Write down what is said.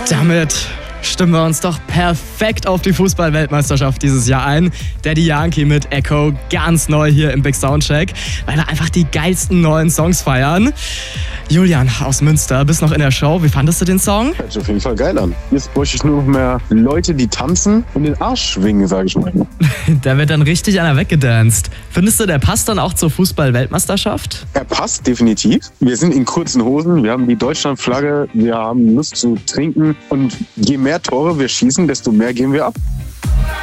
Damit stimmen wir uns doch perfekt auf die Fußball-Weltmeisterschaft dieses Jahr ein. Daddy Yankee mit Echo, ganz neu hier im Big Soundcheck, weil wir einfach die geilsten neuen Songs feiern. Julian aus Münster, bist noch in der Show. Wie fandest du den Song? Hört sich auf jeden Fall geil an. Jetzt bräuchte ich nur noch mehr Leute, die tanzen und den Arsch schwingen, sag ich mal. Da wird dann richtig einer weggedanced. Findest du, der passt dann auch zur Fußball-Weltmeisterschaft? Er passt definitiv. Wir sind in kurzen Hosen, wir haben die Deutschlandflagge, wir haben Lust zu trinken und je mehr Tore wir schießen, desto mehr gehen wir ab.